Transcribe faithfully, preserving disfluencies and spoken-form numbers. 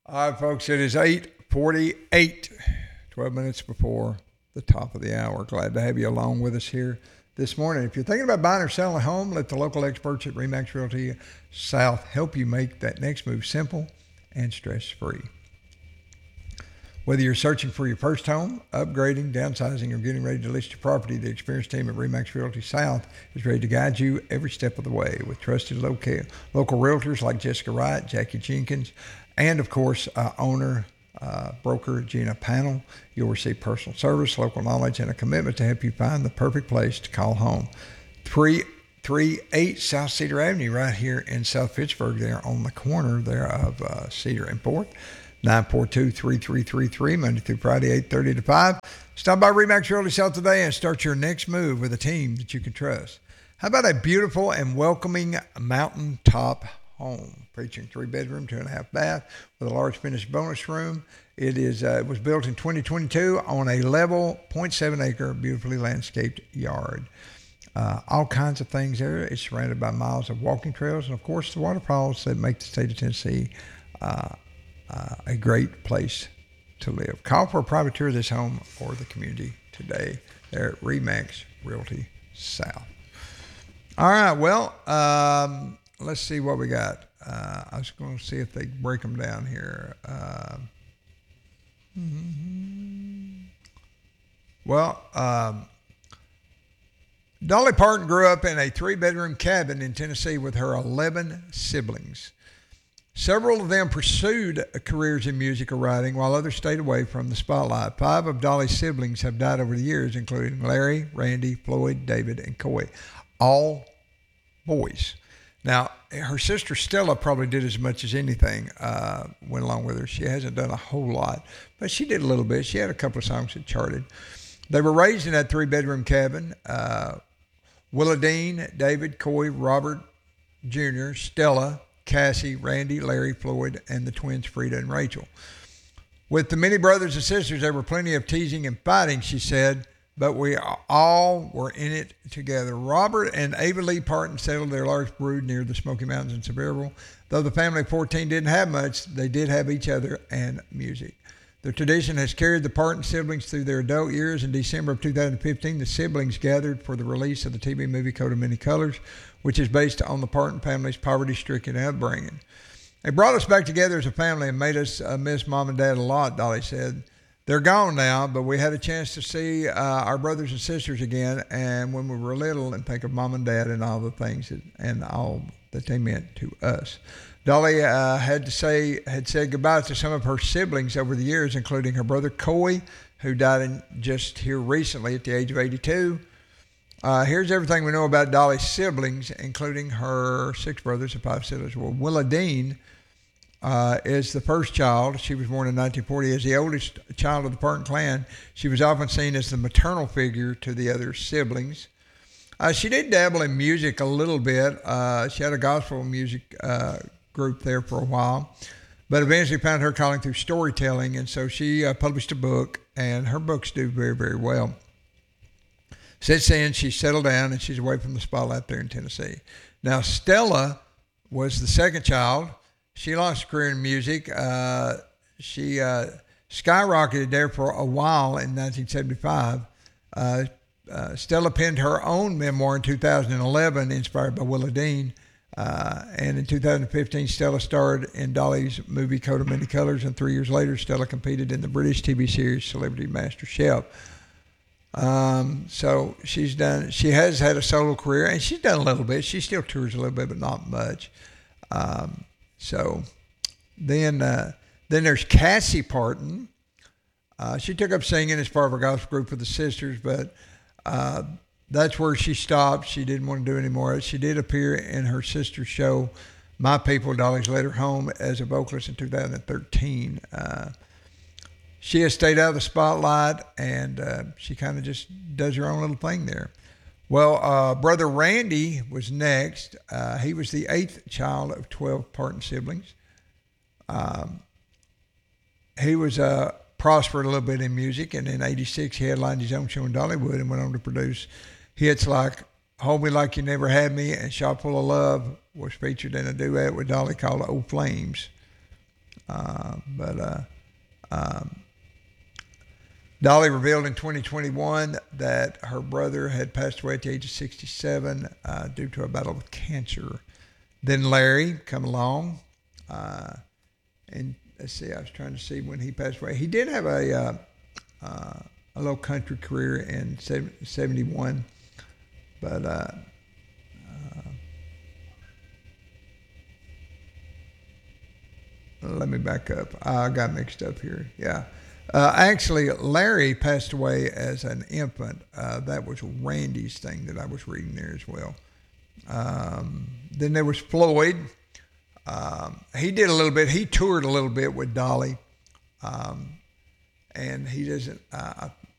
All right, folks, it is eight forty-eight, twelve minutes before the top of the hour. Glad to have you along with us here this morning. If you're thinking about buying or selling a home, let the local experts at RE/MAX Realty South help you make that next move simple and stress-free. Whether you're searching for your first home, upgrading, downsizing, or getting ready to list your property, the experienced team at RE/MAX Realty South is ready to guide you every step of the way with trusted local, local realtors like Jessica Wright, Jackie Jenkins, and, of course, uh, owner, uh, broker Gina Panel. You'll receive personal service, local knowledge, and a commitment to help you find the perfect place to call home. three thirty-eight South Cedar Avenue right here in South Fitchburg, there on the corner there of uh, Cedar and Fourth. nine four two, three three three three, Monday through Friday, eight thirty to five. Stop by RE/MAX Realty South today and start your next move with a team that you can trust. How about a beautiful and welcoming mountaintop home? Featuring three bedroom, two and a half bath with a large finished bonus room. It is uh, it was built in twenty twenty-two on a level zero point seven acre, beautifully landscaped yard. Uh, all kinds of things there. It's surrounded by miles of walking trails and, of course, the waterfalls that make the state of Tennessee uh, uh, a great place to live. Call for a private tour of this home or the community today there at RE/MAX Realty South. All right, well, um, let's see what we got. Uh, I was going to see if they break them down here. Uh, mm-hmm. Well, um, Dolly Parton grew up in a three-bedroom cabin in Tennessee with her eleven siblings. Several of them pursued careers in music or writing, while others stayed away from the spotlight. Five of Dolly's siblings have died over the years, including Larry, Randy, Floyd, David, and Coy, all boys. Now, her sister Stella probably did as much as anything, uh, went along with her. She hasn't done a whole lot, but she did a little bit. She had a couple of songs that charted. They were raised in that three-bedroom cabin. Uh, Willa Dean, David, Coy, Robert Junior, Stella, Cassie, Randy, Larry, Floyd, and the twins Frida and Rachel. With the many brothers and sisters, there were plenty of teasing and fighting, she said, but we all were in it together. Robert and Ava Lee Parton settled their large brood near the Smoky Mountains in Sevierville. Though the family of fourteen didn't have much, they did have each other and music. The tradition has carried the Parton siblings through their adult years. In December of two thousand fifteen, the siblings gathered for the release of the T V movie Coat of Many Colors, which is based on the Parton family's poverty-stricken upbringing. They brought us back together as a family and made us uh, miss Mom and Dad a lot, Dolly said. They're gone now, but we had a chance to see uh, our brothers and sisters again, and when we were little, and think of Mom and Dad and all the things that, and all that they meant to us. Dolly uh, had to say had said goodbye to some of her siblings over the years, including her brother Coy, who died in just here recently at the age of eighty-two. Uh, here's everything we know about Dolly's siblings, including her six brothers and five sisters. Well, Willa Dean uh, is the first child. She was born in nineteen forty. As the oldest child of the Parton clan, she was often seen as the maternal figure to the other siblings. Uh, she did dabble in music a little bit. Uh, she had a gospel music uh, group there for a while, but eventually found her calling through storytelling, and so she uh, published a book, and her books do very, very well. Since then, she's settled down, and she's away from the spotlight there in Tennessee. Now, Stella was the second child. She launched a career in music. Uh, she uh, skyrocketed there for a while in nineteen seventy-five. Uh, uh, Stella penned her own memoir in two thousand eleven, inspired by Willa Dean. Uh, and in two thousand fifteen, Stella starred in Dolly's movie Coat of Many Colors, and three years later, Stella competed in the British T V series Celebrity Master Chef. Um, so she's done, she has had a solo career, and she's done a little bit. She still tours a little bit, but not much. Um, so then, uh, then there's Cassie Parton. Uh, she took up singing as part of a gospel group with the sisters, but uh, that's where she stopped. She didn't want to do any more. She did appear in her sister's show, My People, Dolly's Later Home, as a vocalist in two thousand thirteen. Uh, she has stayed out of the spotlight, and uh, she kind of just does her own little thing there. Well, uh, Brother Randy was next. Uh, he was the eighth child of twelve Parton siblings. Um, he was uh, prospered a little bit in music, and in eighty-six he headlined his own show in Dollywood and went on to produce hits like Hold Me Like You Never Had Me and Shot Full of Love. Was featured in a duet with Dolly called Old Flames. Uh, but uh, um, Dolly revealed in twenty twenty-one that her brother had passed away at the age of sixty-seven uh, due to a battle with cancer. Then Larry come along, uh, and let's see, I was trying to see when he passed away. He did have a uh, uh, a little country career in seventy-one, but uh, uh, let me back up. I got mixed up here. Yeah. Uh, actually, Larry passed away as an infant. Uh, that was Randy's thing that I was reading there as well. Um, then there was Floyd. Um, he did a little bit. He toured a little bit with Dolly. Um, and he doesn't, uh,